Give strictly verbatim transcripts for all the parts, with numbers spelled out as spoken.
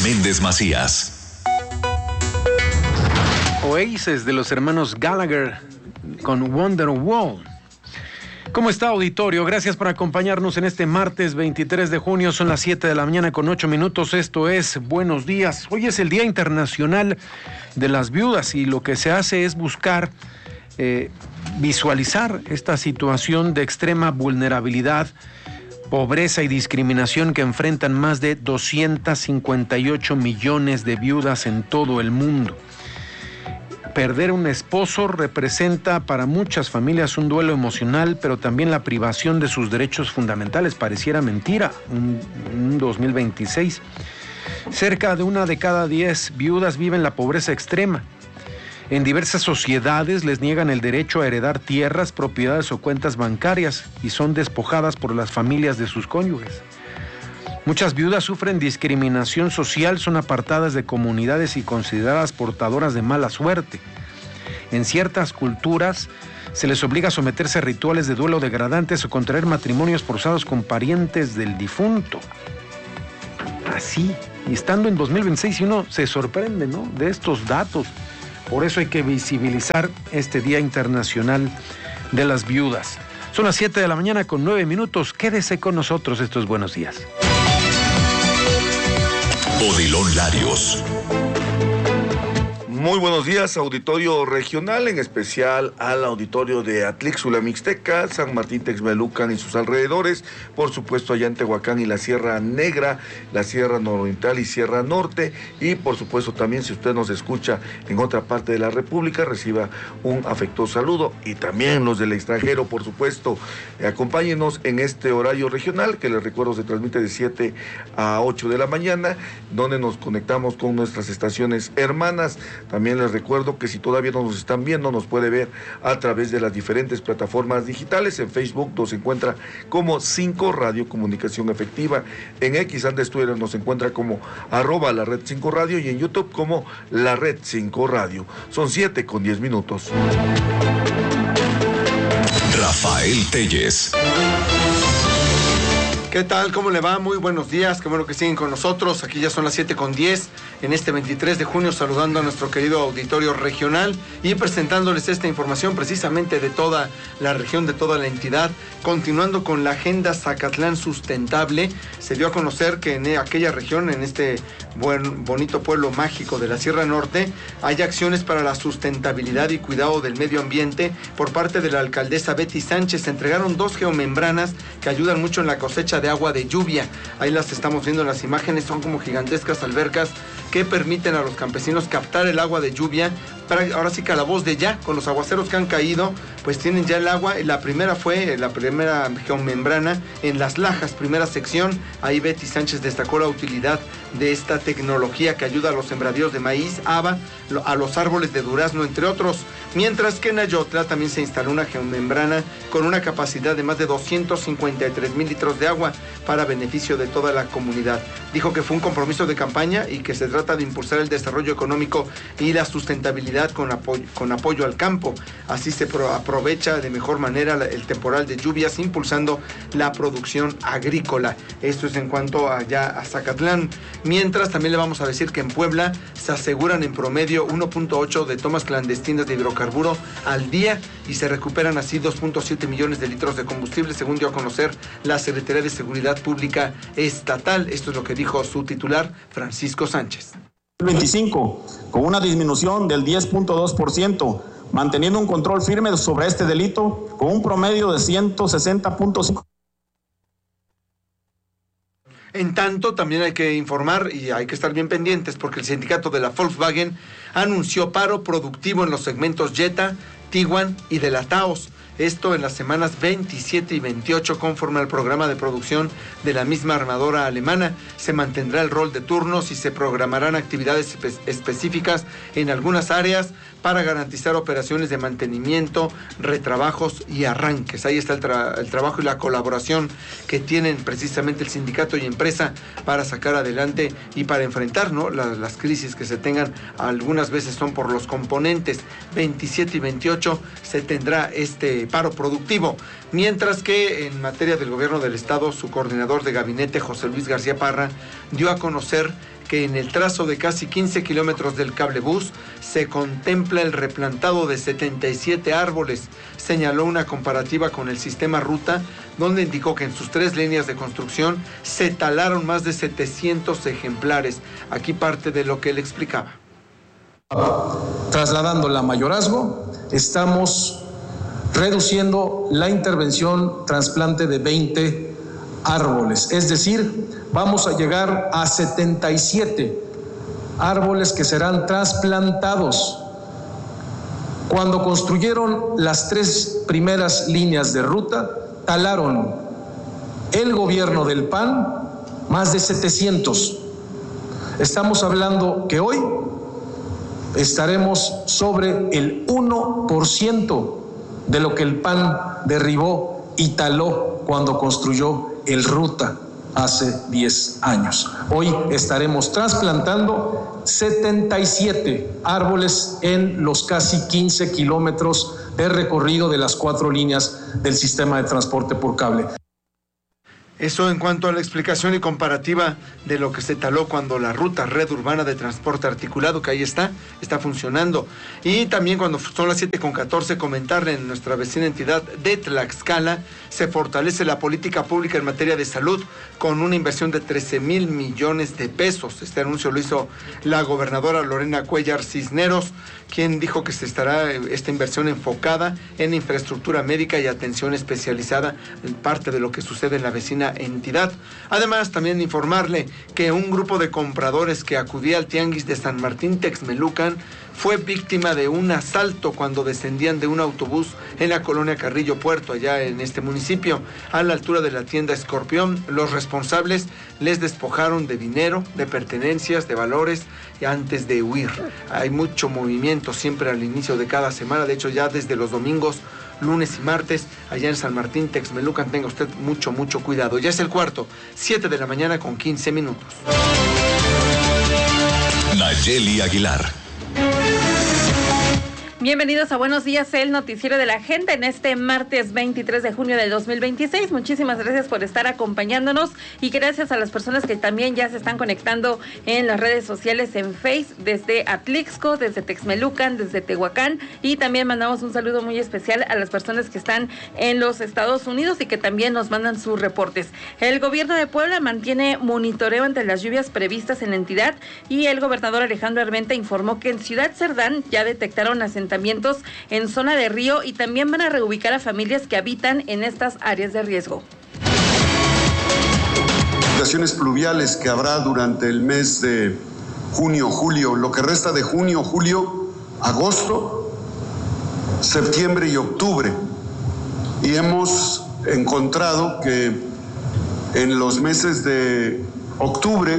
Méndez Macías. Oasis de los hermanos Gallagher con Wonderwall. ¿Cómo está, auditorio? Gracias por acompañarnos en este martes veintitrés de junio. Son las siete de la mañana con ocho minutos. Esto es Buenos Días. Hoy es el Día Internacional de las Viudas y lo que se hace es buscar eh, visualizar esta situación de extrema vulnerabilidad, pobreza y discriminación que enfrentan más de doscientos cincuenta y ocho millones de viudas en todo el mundo. Perder un esposo representa para muchas familias un duelo emocional, pero también la privación de sus derechos fundamentales. Pareciera mentira, un, un dos mil veintiséis. Cerca de una de cada diez viudas viven la pobreza extrema. En diversas sociedades les niegan el derecho a heredar tierras, propiedades o cuentas bancarias y son despojadas por las familias de sus cónyuges. Muchas viudas sufren discriminación social, son apartadas de comunidades y consideradas portadoras de mala suerte. En ciertas culturas se les obliga a someterse a rituales de duelo degradantes o contraer matrimonios forzados con parientes del difunto. Así, y estando en dos mil veintiséis, uno se sorprende, ¿no?, de estos datos. Por eso hay que visibilizar este Día Internacional de las Viudas. Son las siete de la mañana con nueve minutos. Quédese con nosotros, estos Buenos Días. Odilon Larios. Muy buenos días, auditorio regional, en especial al auditorio de Atlixula Mixteca, San Martín Texmelucan y sus alrededores, por supuesto allá en Tehuacán y la Sierra Negra, la Sierra Nororiental y Sierra Norte, y por supuesto también si usted nos escucha en otra parte de la República, reciba un afectuoso saludo, y también los del extranjero, por supuesto. Eh, acompáñenos en este horario regional, que les recuerdo se transmite de siete a ocho de la mañana, donde nos conectamos con nuestras estaciones hermanas. También les recuerdo que si todavía no nos están viendo, nos puede ver a través de las diferentes plataformas digitales. En Facebook nos encuentra como cinco Radio Comunicación Efectiva. En X, antes Twitter, nos encuentra como arroba la red cinco Radio y en YouTube como la red cinco Radio. Son siete con diez minutos. Rafael Telles. ¿Qué tal? ¿Cómo le va? Muy buenos días, qué bueno que siguen con nosotros. Aquí ya son las siete con diez en este veintitrés de junio, saludando a nuestro querido auditorio regional y presentándoles esta información precisamente de toda la región, de toda la entidad. Continuando con la agenda Zacatlán Sustentable, se dio a conocer que en aquella región, en este buen, bonito pueblo mágico de la Sierra Norte, hay acciones para la sustentabilidad y cuidado del medio ambiente por parte de la alcaldesa Betty Sánchez. Se entregaron dos geomembranas que ayudan mucho en la cosecha de agua de lluvia. Ahí las estamos viendo en las imágenes, son como gigantescas albercas que permiten a los campesinos captar el agua de lluvia. Para, ahora sí que a la voz de ya, con los aguaceros que han caído, pues tienen ya el agua. La primera fue la primera geomembrana en Las Lajas, primera sección. Ahí Betty Sánchez destacó la utilidad de esta tecnología que ayuda a los sembradíos de maíz, haba, a los árboles de durazno, entre otros. Mientras que en Ayotla también se instaló una geomembrana con una capacidad de más de doscientos cincuenta y tres mil litros de agua para beneficio de toda la comunidad. Dijo que fue un compromiso de campaña y que se trata de impulsar el desarrollo económico y la sustentabilidad con apoyo, con apoyo al campo. Así se pro, aprovecha de mejor manera el temporal de lluvias, impulsando la producción agrícola. Esto es en cuanto allá a Zacatlán. Mientras también le vamos a decir que en Puebla se aseguran en promedio uno punto ocho de tomas clandestinas de hidrocarburo al día y se recuperan así dos punto siete millones de litros de combustible, según dio a conocer la Secretaría de Seguridad Pública Estatal. Esto es lo que dijo su titular, Francisco Sánchez. veinticinco, con una disminución del diez punto dos por ciento, manteniendo un control firme sobre este delito con un promedio de ciento sesenta punto cinco. En tanto, también hay que informar y hay que estar bien pendientes porque el sindicato de la Volkswagen anunció paro productivo en los segmentos Jetta, Tiguan y de la Taos. Esto en las semanas veintisiete y veintiocho, conforme al programa de producción de la misma armadora alemana. Se mantendrá el rol de turnos y se programarán actividades espe- específicas en algunas áreas para garantizar operaciones de mantenimiento, retrabajos y arranques. Ahí está el, tra- el trabajo y la colaboración que tienen precisamente el sindicato y empresa para sacar adelante y para enfrentar, ¿no?, las, las crisis que se tengan. Algunas veces son por los componentes. veintisiete y veintiocho se tendrá este paro productivo. Mientras que en materia del gobierno del estado, su coordinador de gabinete, José Luis García Parra, dio a conocer que en el trazo de casi quince kilómetros del cablebús se contempla el replantado de setenta y siete árboles. Señaló una comparativa con el sistema Ruta, donde indicó que en sus tres líneas de construcción se talaron más de setecientos ejemplares. Aquí parte de lo que él explicaba. Trasladándola a mayorazgo, estamos reduciendo la intervención trasplante de veinte árboles, es decir, vamos a llegar a setenta y siete árboles que serán trasplantados. Cuando construyeron las tres primeras líneas de ruta, talaron el gobierno del P A N más de setecientos. Estamos hablando que hoy estaremos sobre el uno por ciento de lo que el P A N derribó y taló cuando construyó el Ruta hace diez años. Hoy estaremos trasplantando setenta y siete árboles en los casi quince kilómetros de recorrido de las cuatro líneas del sistema de transporte por cable. Eso en cuanto a la explicación y comparativa de lo que se taló cuando la ruta red urbana de transporte articulado, que ahí está, está funcionando. Y también cuando son las siete con catorce, comentarle en nuestra vecina entidad de Tlaxcala, se fortalece la política pública en materia de salud con una inversión de trece mil millones de pesos. Este anuncio lo hizo la gobernadora Lorena Cuellar Cisneros, quien dijo que se estará esta inversión enfocada en infraestructura médica y atención especializada, en parte de lo que sucede en la vecina entidad. Además, también informarle que un grupo de compradores que acudía al tianguis de San Martín Texmelucan fue víctima de un asalto cuando descendían de un autobús en la colonia Carrillo Puerto, allá en este municipio, a la altura de la tienda Escorpión. Los responsables les despojaron de dinero, de pertenencias, de valores, antes de huir. Hay mucho movimiento siempre al inicio de cada semana, de hecho ya desde los domingos, lunes y martes, allá en San Martín Texmelucan. Tenga usted mucho, mucho cuidado. Ya es el cuarto, siete de la mañana con quince minutos. Nayeli Aguilar. Bienvenidos a Buenos Días, el noticiero de la gente en este martes veintitrés de junio del dos mil veintiséis. Muchísimas gracias por estar acompañándonos y gracias a las personas que también ya se están conectando en las redes sociales en Face, desde Atlixco, desde Texmelucan, desde Tehuacán, y también mandamos un saludo muy especial a las personas que están en los Estados Unidos y que también nos mandan sus reportes. El gobierno de Puebla mantiene monitoreo ante las lluvias previstas en la entidad y el gobernador Alejandro Armenta informó que en Ciudad Cerdán ya detectaron asentamientos en zona de río y también van a reubicar a familias que habitan en estas áreas de riesgo. Precipitaciones pluviales que habrá durante el mes de junio, julio, lo que resta de junio, julio, agosto, septiembre y octubre. Y hemos encontrado que en los meses de octubre,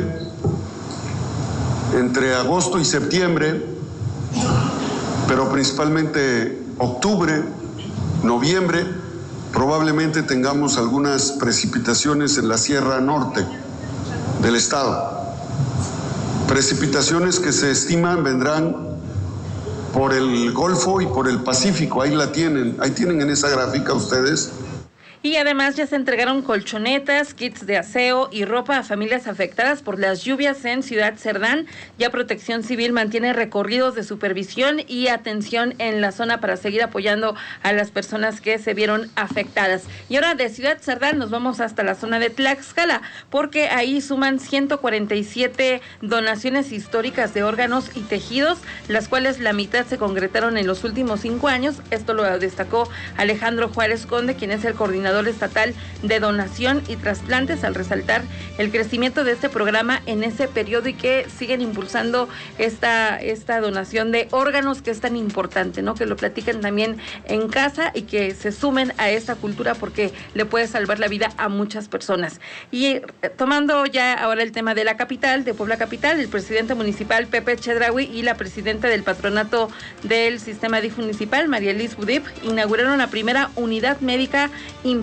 entre agosto y septiembre, pero principalmente octubre, noviembre, probablemente tengamos algunas precipitaciones en la Sierra Norte del estado. Precipitaciones que se estiman vendrán por el Golfo y por el Pacífico. Ahí la tienen, ahí tienen en esa gráfica ustedes. Y además ya se entregaron colchonetas, kits de aseo y ropa a familias afectadas por las lluvias en Ciudad Cerdán. Ya Protección Civil mantiene recorridos de supervisión y atención en la zona para seguir apoyando a las personas que se vieron afectadas. Y ahora de Ciudad Cerdán nos vamos hasta la zona de Tlaxcala, porque ahí suman ciento cuarenta y siete donaciones históricas de órganos y tejidos, las cuales la mitad se concretaron en los últimos cinco años. Esto lo destacó Alejandro Juárez Conde, quien es el coordinador estatal de donación y trasplantes, al resaltar el crecimiento de este programa en ese periodo y que siguen impulsando esta, esta donación de órganos, que es tan importante, ¿no? Que lo platiquen también en casa y que se sumen a esta cultura porque le puede salvar la vida a muchas personas. Y tomando ya ahora el tema de la capital, de Puebla Capital, el presidente municipal Pepe Chedraui y la presidenta del patronato del sistema D I F municipal, María Liz Budip, inauguraron la primera unidad médica infantil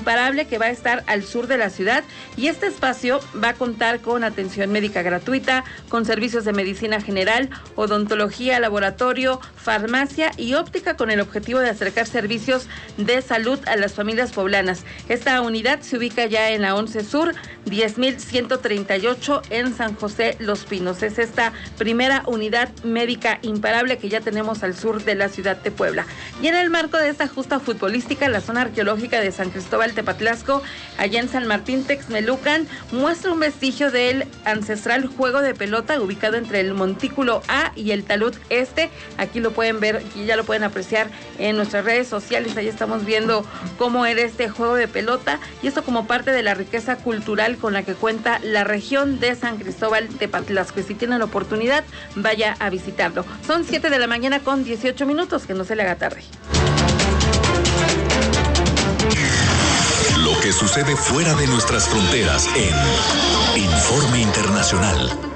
imparable que va a estar al sur de la ciudad, y este espacio va a contar con atención médica gratuita, con servicios de medicina general, odontología, laboratorio, farmacia y óptica, con el objetivo de acercar servicios de salud a las familias poblanas. Esta unidad se ubica ya en la once Sur, diez mil ciento treinta y ocho en San José Los Pinos. Es esta primera unidad médica imparable que ya tenemos al sur de la ciudad de Puebla. Y en el marco de esta justa futbolística, la zona arqueológica de San Cristóbal Tepatlasco, allá en San Martín Texmelucan, muestra un vestigio del ancestral juego de pelota ubicado entre el Montículo A y el Talud Este. Aquí lo pueden ver y ya lo pueden apreciar en nuestras redes sociales. Ahí estamos viendo cómo era este juego de pelota, y esto como parte de la riqueza cultural con la que cuenta la región de San Cristóbal Tepatlasco. Y si tienen la oportunidad, vaya a visitarlo. Son siete de la mañana con dieciocho minutos, que no se le haga tarde. Lo que sucede fuera de nuestras fronteras en Informe Internacional.